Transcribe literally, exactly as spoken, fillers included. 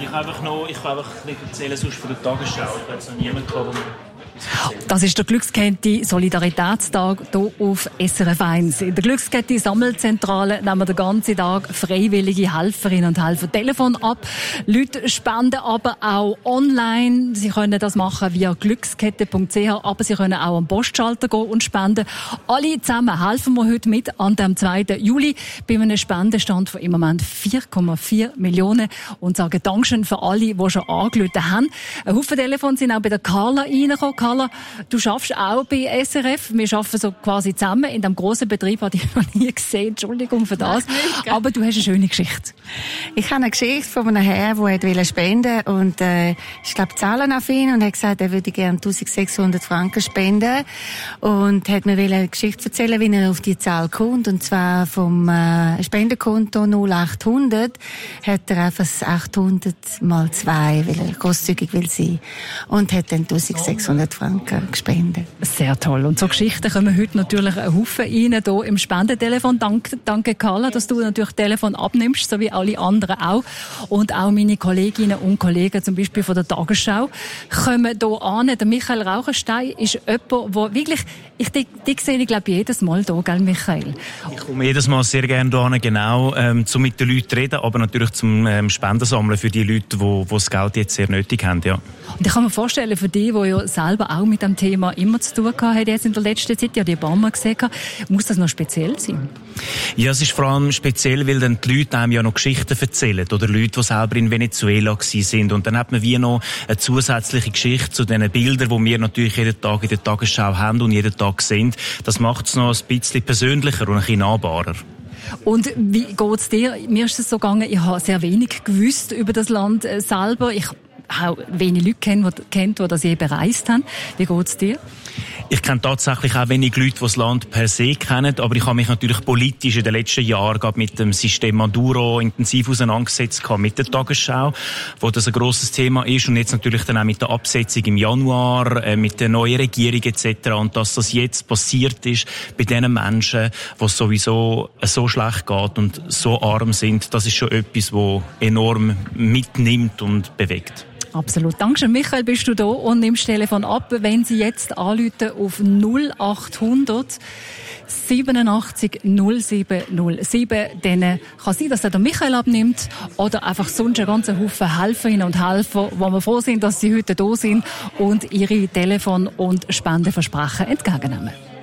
Ich habe einfach noch, ich kann einfach ein bisschen erzählen, sonst von der Tagesschau. Ich habe jetzt noch niemanden gehabt, der das ist der Glückskette Solidaritätstag hier auf S R F eins. In der Glückskette Sammelzentrale nehmen wir den ganzen Tag freiwillige Helferinnen und Helfer Telefon ab. Leute spenden aber auch online. Sie können das machen via glückskette punkt c h, aber sie können auch am Postschalter gehen und spenden. Alle zusammen helfen wir heute mit an dem zweiten Juli bei einem Spendenstand von im Moment vier Komma vier Millionen und sagen Dankeschön für alle, die schon angerufen haben. Ein Haufen Telefone sind auch bei der Carla reingekommen. Carla, du schaffst auch bei S R F. Wir arbeiten so quasi zusammen. In diesem grossen Betrieb habe ich noch nie gesehen. Entschuldigung für das. Aber du hast eine schöne Geschichte. Ich habe eine Geschichte von einem Herrn, der spenden wollte. Und äh, ich glaube, zahlenaffin. Und hat gesagt, er würde gerne eintausendsechshundert Franken spenden. Und hat mir eine Geschichte erzählen, wie er auf die Zahl kommt. Und zwar vom äh, Spendenkonto null achthundert hat er einfach achthundert mal zwei, weil er grosszügig will sein. Und hat dann eintausendsechshundert Franken gespendet. Sehr toll. Und so Geschichten kommen heute natürlich ein Haufen rein, hier im Spendentelefon. Danke, danke Carla, dass du natürlich das Telefon abnimmst, so wie alle anderen auch. Und auch meine Kolleginnen und Kollegen, zum Beispiel von der Tagesschau, kommen hier an. Der Michael Rauchenstein ist jemand, der wirklich, ich, die, die sehe ich glaube jedes Mal hier, gell Michael? Ich komme jedes Mal sehr gerne hierher, genau, ähm, um mit den Leuten zu reden, aber natürlich zum ähm, Spenden sammeln für die Leute, die, die das Geld jetzt sehr nötig haben, ja. Und ich kann mir vorstellen, für die, die ja selber auch mit dem Thema immer zu tun haben, jetzt in der letzten Zeit ja die Obama gesehen, muss das noch speziell sein? Ja, es ist vor allem speziell, weil dann die Leute einem ja noch Geschichten erzählen oder Leute, die selber in Venezuela gewesen sind. Und dann hat man wie noch eine zusätzliche Geschichte zu diesen Bildern, die wir natürlich jeden Tag in der Tagesschau haben und jeden Tag sehen. Das macht es noch ein bisschen persönlicher und ein bisschen nahbarer. Und wie geht's dir? Mir ist es so gegangen, ich habe sehr wenig gewusst über das Land selber. Ich auch wenig Leute kennen, die, kennt, die das je bereist haben. Wie geht's dir? Ich kenne tatsächlich auch wenig Leute, die das Land per se kennen, aber ich habe mich natürlich politisch in den letzten Jahren gerade mit dem System Maduro intensiv auseinandergesetzt, mit der Tagesschau, wo das ein grosses Thema ist und jetzt natürlich dann auch mit der Absetzung im Januar, äh, mit der neuen Regierung et cetera. Und dass das jetzt passiert ist bei diesen Menschen, die es sowieso so schlecht geht und so arm sind, das ist schon etwas, das enorm mitnimmt und bewegt. Absolut. Dankeschön, Michael, bist du da und nimmst das Telefon ab. Wenn Sie jetzt anrufen auf null achthundert siebenundachtzig null sieben null sieben, dann kann sein, dass er der Michael abnimmt oder einfach sonst einen ganzen Haufen Helferinnen und Helfer, wo wir froh sind, dass sie heute da sind und ihre Telefon- und Spendenversprechen entgegennehmen.